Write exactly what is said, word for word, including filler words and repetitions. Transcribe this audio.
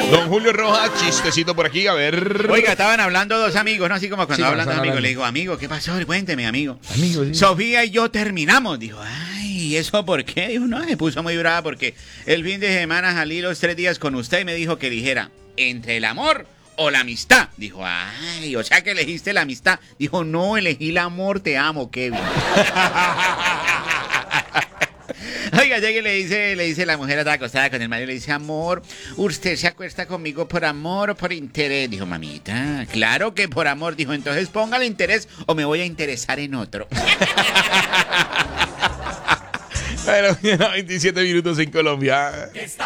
Don Julio Rojas, chistecito por aquí, a ver. Oiga, estaban hablando dos amigos, ¿no? Así como cuando Sí, hablan de están amigos. hablando. Le digo, amigo, ¿qué pasó? Cuénteme, amigo. Amigo, sí. Sofía y yo terminamos. Dijo, ay, ¿eso por qué? Dijo, no, me puso muy brava porque el fin de semana salí los tres días con usted y me dijo que dijera, entre el amor o la amistad. Dijo, ay, o sea que elegiste la amistad. Dijo, no, elegí el amor, te amo, Kevin. Oiga, llega y le dice, le dice la mujer, estaba acostada con el marido, le dice, amor, ¿usted se acuesta conmigo por amor o por interés? Dijo, mamita, claro que por amor. Dijo, entonces póngale interés o me voy a interesar en otro. Bueno, veintisiete minutos en Colombia. Está